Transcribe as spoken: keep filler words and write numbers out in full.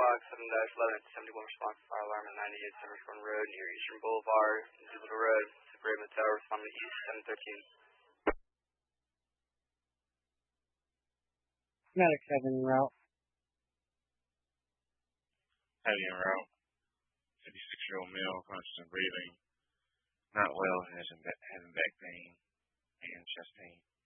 Fox, seven dash eleven seventy-one response to fire alarm at ninety-eight Center Front Road near Eastern Boulevard, Doolittle Road. Separate Tower, respond to East seven thirteen. Medic seven en route. Heavy en route. fifty-six-year-old male, constant breathing. Not well, having back pain and chest pain.